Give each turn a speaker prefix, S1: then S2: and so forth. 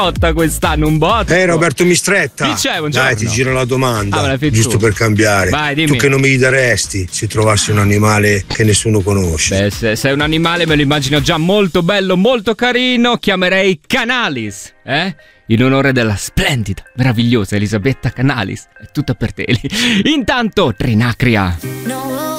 S1: quest'anno, un botto.
S2: Roberto Mistretta.
S1: Chi c'è? Buongiorno.
S2: Dai, ti giro la domanda, giusto
S1: tu.
S2: per cambiare.
S1: Vai, dimmi.
S2: Tu che nome gli daresti se trovassi un animale che nessuno conosce?
S1: Beh, se sei un animale me lo immagino già molto bello, molto carino. Chiamerei Canalis, in onore della splendida, meravigliosa Elisabetta Canalis. È tutta per te. Intanto, Trinacria.